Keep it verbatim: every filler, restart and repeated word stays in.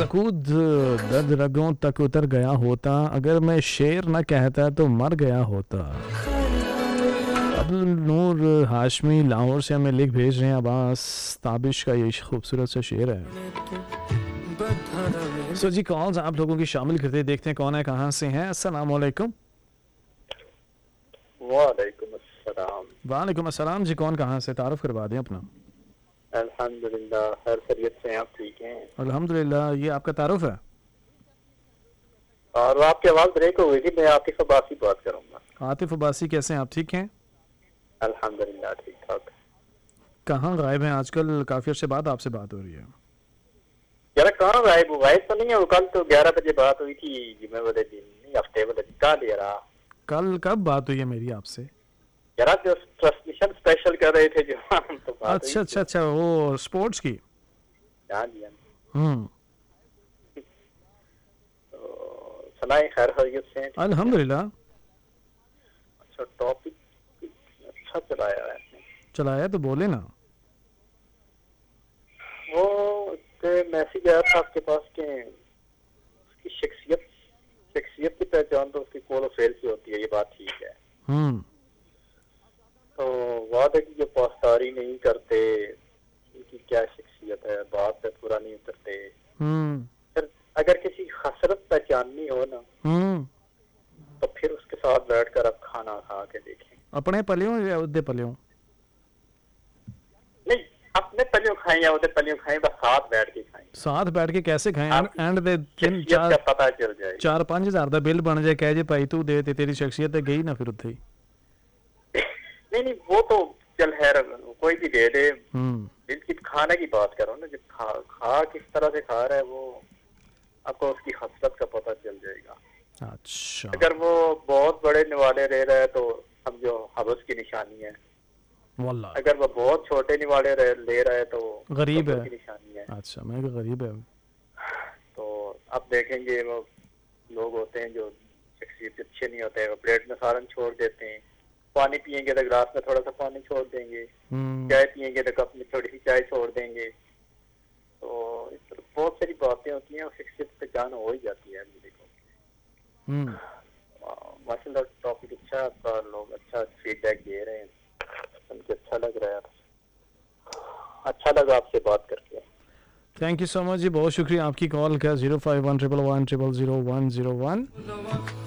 सकूत दर्द रगों तक उतर गया होता, अगर मैं शेर न कहता तो मर गया होता। अब्दुल नूर हाशमी लाहौर से हमें लिख भेज रहे हैं अब्बास ताबिश का ये खूबसूरत सा शेर है। सो जी कॉल्स आप लोगों की शामिल करते देखते हैं कौन है कहाँ से हैं। अस्सलाम वालेकुम। वालेकुम अस्सलाम। वालेकुम अस्सलाम जी, कौन कहाँ से, तारुफ करवा दें अपना। अल्हम्दुलिल्लाह, हर खैरियत से आप ठीक हैं? अल्हम्दुलिल्लाह। ये आपका तारुफ है? और आपकी आवाज़ ब्रेक हो गई थी। मैं आतिफ अब्बासी बात करूंगा। आतिफ अब्बासी, कैसे हैं आप, ठीक हैं? अल्हम्दुलिल्लाह ठीक ठाक। कहाँ गायब हैं आजकल, काफ़ी अर्से बाद आपसे बात हो रही है। यार कहाँ गायब हो? गायब तो नहीं है, वो कल तो ग्यारह बजे बात हुई थी जुमे वाले दिन, नहीं हफ्ते वाले दिन। कल यार कल कब बात हुई है मेरी आपसे? यार जो ट्रांसमिशन स्पेशल कर रहे थे जो हम तो बात अच्छा अच्छा अच्छा, वो स्पोर्ट्स की। हाँ जी हाँ। हम्म, तो सुनाए खैर खैरियत से? अल्हम्दुलिल्लाह। अच्छा, टॉपिक अच्छा चलाया है आपने। चलाया तो बोले ना। वो मैसेज आया था आपके पास के उसकी शख्सियत शख्सियत की पहचान तो उसकी कॉल फेल से होती है, ये बात ठीक है। हम्म, तो वादे की जो पासदारी नहीं करते, उनकी क्या शख्सियत है, बात पे पूरा नहीं उतरते। हम्म, फिर अगर किसी हसरत पहचाननी हो ना, हम्म। तो फिर उसके साथ बैठकर आप खाना खा के देखें। अपने पलियों या उदे पलियों? नहीं, अपने पलियों खाएं या उधर पलियों खाएं, बस साथ बैठ के खाएं। साथ बैठ के कैसे खाएं? आप- एंड दे तीन शख्सियत का चार पता चल जाएगा। चार पाँच हज़ार ਦਾ ਬਿੱਲ ਬਣ ਜਾਏ, ਕਹੇ ਜੇ ਭਾਈ ਤੂੰ ਦੇ ਤੇ तेरी शख्सियत है गई ना फिर ਉੱਥੇ ही। नहीं नहीं, वो तो चल है, कोई भी दे दे। हम्म, दिल की खाने की बात करो ना, जब खा खा किस तरह से खा रहा है वो आपको उसकी हसरत का पता चल जाएगा। अच्छा। अगर वो बहुत बड़े निवाले ले रहा है तो समझो हवस की निशानी है। वल्लाह अगर वो बहुत छोटे निवाले रहे- ले रहा है तो गरीब सब्र है। की निशानी है। अच्छा, मैं कहा गरीब है। तो आप देखेंगे वो लोग होते हैं जो शख्सियत अच्छे नहीं होते हैं, वो प्लेट में सारन छोड़ देते हैं। पानी पियेंगे तो गिलास में थोड़ा सा पानी छोड़ देंगे, हम्म, चाय पियेंगे तो कप में थोड़ी सी चाय छोड़ देंगे। तो इस तरह बहुत सारी बातें होती हैं और शख्सियत पहचान हो ही जाती है। देखो हम्म। माशाल्लाह, टॉपिक अच्छा है आपका, लोग अच्छा फीडबैक दे रहे हैं, सुन के अच्छा लग रहा है। अच्छा लगा आपसे बात करके। थैंक यू सो मच जी, बहुत शुक्रिया आपकी कॉल का। Zero five one triple one triple zero one zero one.